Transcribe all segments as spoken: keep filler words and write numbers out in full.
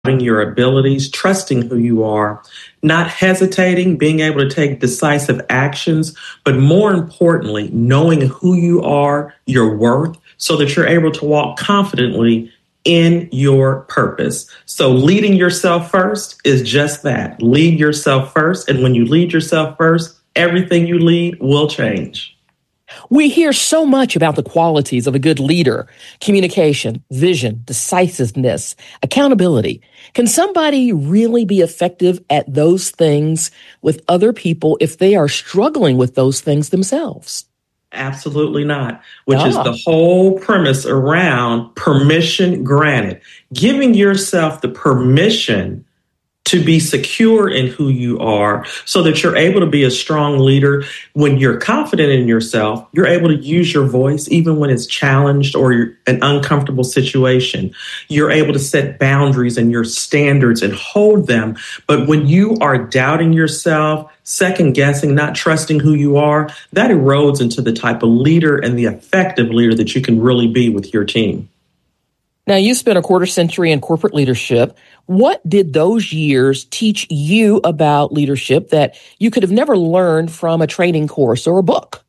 your abilities, trusting who you are, not hesitating, being able to take decisive actions, but more importantly, knowing who you are, your worth, so that you're able to walk confidently in your purpose. So leading yourself first is just that. Lead yourself first. And when you lead yourself first, everything you lead will change. We hear so much about the qualities of a good leader: communication, vision, decisiveness, accountability. Can somebody really be effective at those things with other people if they are struggling with those things themselves? Absolutely not, which Ah. is the whole premise around permission granted, giving yourself the permission to be secure in who you are so that you're able to be a strong leader. When you're confident in yourself, you're able to use your voice even when it's challenged or you're an uncomfortable situation. You're able to set boundaries and your standards and hold them. But when you are doubting yourself, second guessing, not trusting who you are, that erodes into the type of leader and the effective leader that you can really be with your team. Now, you spent a quarter century in corporate leadership. What did those years teach you about leadership that you could have never learned from a training course or a book?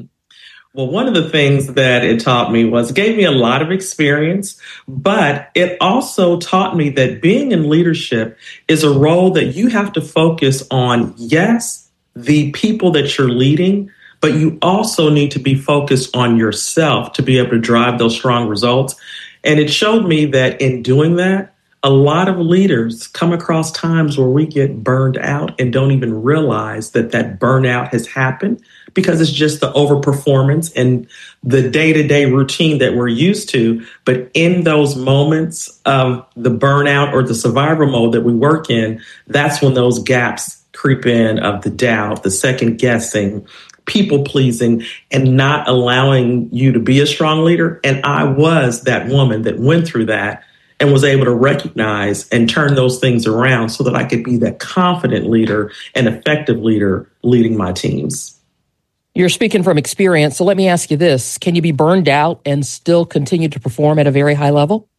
Well, one of the things that it taught me was it gave me a lot of experience, but it also taught me that being in leadership is a role that you have to focus on, yes, the people that you're leading, but you also need to be focused on yourself to be able to drive those strong results. And it showed me that in doing that, a lot of leaders come across times where we get burned out and don't even realize that that burnout has happened because it's just the overperformance and the day-to-day routine that we're used to. But in those moments of the burnout or the survival mode that we work in, that's when those gaps creep in of the doubt, the second guessing, people pleasing, and not allowing you to be a strong leader. And I was that woman that went through that and was able to recognize and turn those things around so that I could be that confident leader and effective leader leading my teams. You're speaking from experience, so let me ask you this. Can you be burned out and still continue to perform at a very high level?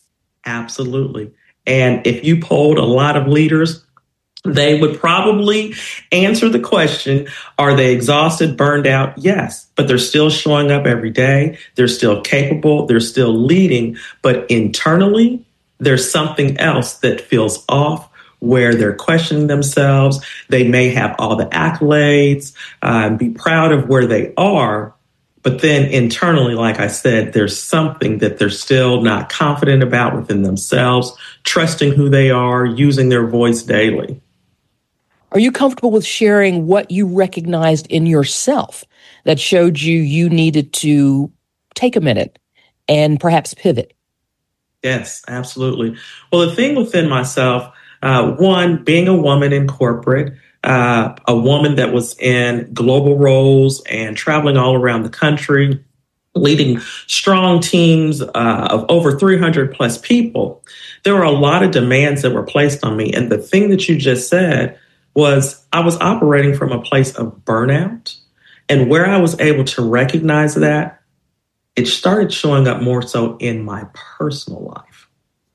Absolutely. And if you polled a lot of leaders, they would probably answer the question, are they exhausted, burned out? Yes, but they're still showing up every day. They're still capable. They're still leading. But internally, there's something else that feels off, where they're questioning themselves. They may have all the accolades, uh, be proud of where they are. But then internally, like I said, there's something that they're still not confident about within themselves, trusting who they are, using their voice daily. Are you comfortable with sharing what you recognized in yourself that showed you you needed to take a minute and perhaps pivot? Yes, absolutely. Well, the thing within myself, uh, one, being a woman in corporate, uh, a woman that was in global roles and traveling all around the country, leading strong teams uh, of over three hundred plus people, there were a lot of demands that were placed on me. And the thing that you just said was I was operating from a place of burnout. And where I was able to recognize that, it started showing up more so in my personal life.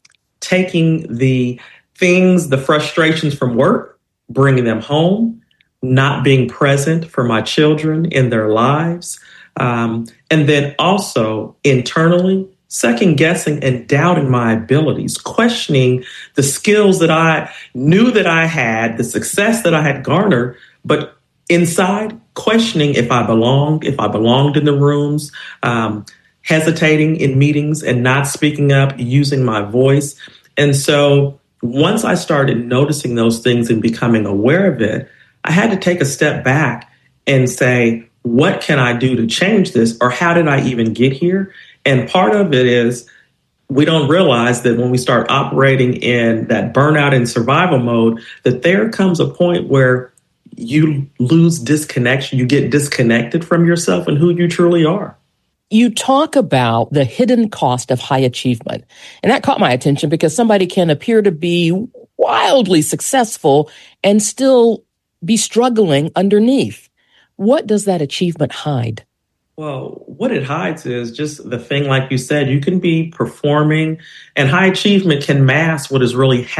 Taking the things, the frustrations from work, bringing them home, not being present for my children in their lives, um, and then also internally, second guessing and doubting my abilities, questioning the skills that I knew that I had, the success that I had garnered, but inside questioning if I belonged, if I belonged in the rooms, um, hesitating in meetings and not speaking up, using my voice. And so once I started noticing those things and becoming aware of it, I had to take a step back and say, what can I do to change this? Or how did I even get here? And part of it is we don't realize that when we start operating in that burnout and survival mode, that there comes a point where you lose disconnection, you get disconnected from yourself and who you truly are. You talk about the hidden cost of high achievement. And that caught my attention because somebody can appear to be wildly successful and still be struggling underneath. What does that achievement hide? Well, what it hides is just the thing, like you said, you can be performing, and high achievement can mask what is really